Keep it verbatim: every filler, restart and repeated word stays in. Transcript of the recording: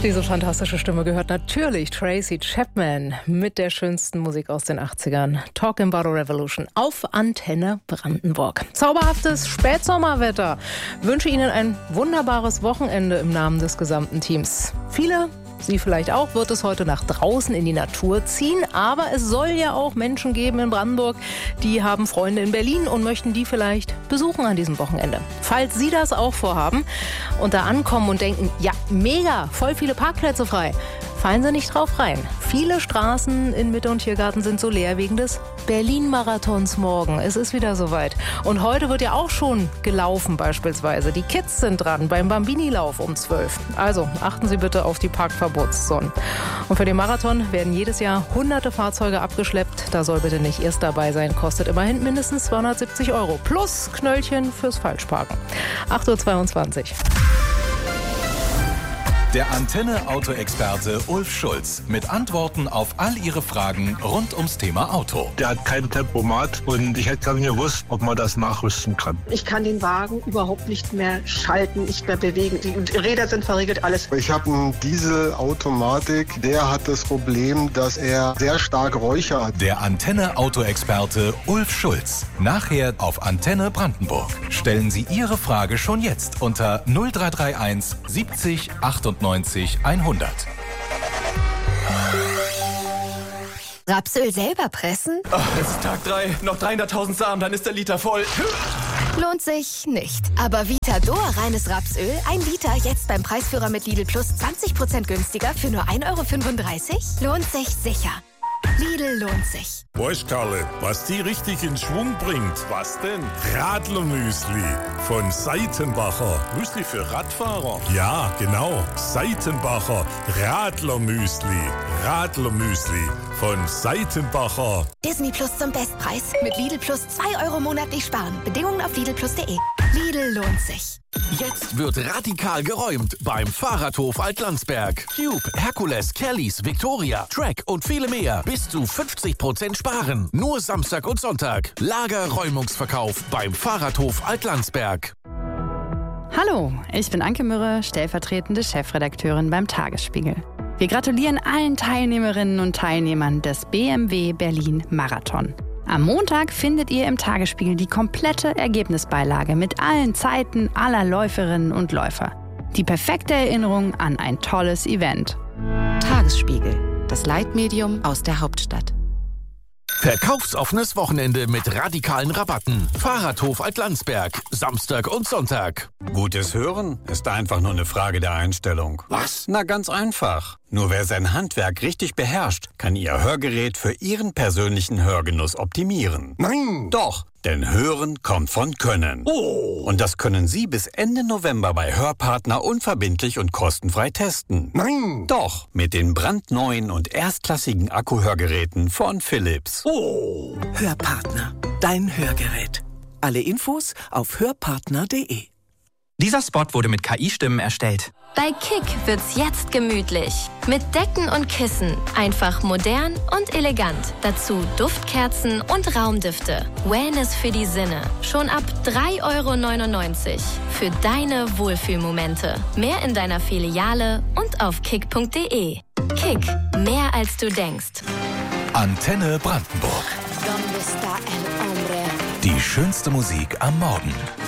Diese fantastische Stimme gehört natürlich Tracy Chapman mit der schönsten Musik aus den achtzigern. Talking About a Revolution auf Antenne Brandenburg. Zauberhaftes Spätsommerwetter. Wünsche Ihnen ein wunderbares Wochenende im Namen des gesamten Teams. Viele, Sie vielleicht auch, wird es heute nach draußen in die Natur ziehen. Aber es soll ja auch Menschen geben in Brandenburg, die haben Freunde in Berlin und möchten die vielleicht besuchen an diesem Wochenende. Falls Sie das auch vorhaben und da ankommen und denken, ja, mega, voll viele Parkplätze frei, fallen Sie nicht drauf rein. Viele Straßen in Mitte und Tiergarten sind so leer wegen des Berlin-Marathons morgen. Es ist wieder soweit. Und heute wird ja auch schon gelaufen beispielsweise. Die Kids sind dran beim Bambini-Lauf um zwölf. Also achten Sie bitte auf die Parkverbotszonen. Und für den Marathon werden jedes Jahr hunderte Fahrzeuge abgeschleppt. Da soll bitte nicht erst dabei sein. Kostet immerhin mindestens zweihundertsiebzig Euro. Plus Knöllchen fürs Falschparken. acht Uhr zweiundzwanzig. Der Antenne-Auto-Experte Ulf Schulz mit Antworten auf all Ihre Fragen rund ums Thema Auto. Der hat kein Tempomat und ich hätte gerne gewusst, ob man das nachrüsten kann. Ich kann den Wagen überhaupt nicht mehr schalten, nicht mehr bewegen. Die Räder sind verriegelt, alles. Ich habe einen Diesel-Automatik, der hat das Problem, dass er sehr stark räuchert. Der Antenne-Auto-Experte Ulf Schulz. Nachher auf Antenne Brandenburg. Stellen Sie Ihre Frage schon jetzt unter null drei drei eins siebzig achtundneunzig hundert. Rapsöl selber pressen? Oh, es ist Tag drei, noch dreihunderttausend Samen, dann ist der Liter voll. Lohnt sich nicht. Aber Vitador reines Rapsöl, ein Liter, jetzt beim Preisführer mit Lidl Plus zwanzig Prozent günstiger für nur ein Euro fünfunddreißig? Lohnt sich sicher. Lidl lohnt sich. Weißt Karle, was die richtig in Schwung bringt? Was denn? Radlermüsli von Seitenbacher. Müsli für Radfahrer? Ja, genau. Seitenbacher Radlermüsli. Radlermüsli von Seitenbacher. Disney Plus zum Bestpreis. Mit Lidl Plus zwei Euro monatlich sparen. Bedingungen auf lidl plus punkt de. Lidl lohnt sich. Jetzt wird radikal geräumt beim Fahrradhof Altlandsberg. Cube, Hercules, Kellys, Victoria, Track und viele mehr. Bis zu fünfzig Prozent sparen. Nur Samstag und Sonntag. Lagerräumungsverkauf beim Fahrradhof Altlandsberg. Hallo, ich bin Anke Mürre, stellvertretende Chefredakteurin beim Tagesspiegel. Wir gratulieren allen Teilnehmerinnen und Teilnehmern des B M W Berlin Marathon. Am Montag findet ihr im Tagesspiegel die komplette Ergebnisbeilage mit allen Zeiten aller Läuferinnen und Läufer. Die perfekte Erinnerung an ein tolles Event. Tagesspiegel, das Leitmedium aus der Hauptstadt. Verkaufsoffenes Wochenende mit radikalen Rabatten. Fahrradhof Altlandsberg, Samstag und Sonntag. Gutes Hören ist einfach nur eine Frage der Einstellung. Was? Na, ganz einfach. Nur wer sein Handwerk richtig beherrscht, kann Ihr Hörgerät für Ihren persönlichen Hörgenuss optimieren. Nein! Doch, denn Hören kommt von Können. Oh! Und das können Sie bis Ende November bei Hörpartner unverbindlich und kostenfrei testen. Nein! Doch, mit den brandneuen und erstklassigen Akkuhörgeräten von Philips. Oh! Hörpartner, dein Hörgerät. Alle Infos auf hörpartner punkt de. Dieser Spot wurde mit K I-Stimmen erstellt. Bei Kick wird's jetzt gemütlich. Mit Decken und Kissen. Einfach modern und elegant. Dazu Duftkerzen und Raumdüfte. Wellness für die Sinne. Schon ab drei Euro neunundneunzig. Für deine Wohlfühlmomente. Mehr in deiner Filiale und auf kick punkt de. Kick. Mehr als du denkst. Antenne Brandenburg. Die schönste Musik am Morgen.